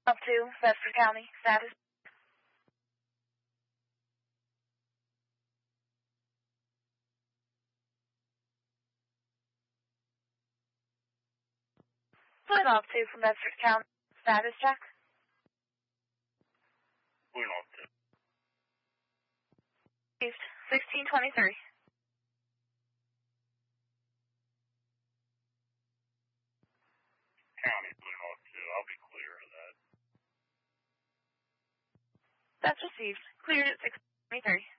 Up to Bedford County, status. Fluid off 2 from Bedford County, status check. Fluid off 2. East, 1623. County, fluid off 2. I'll be clear of that. That's received. Cleared at 623.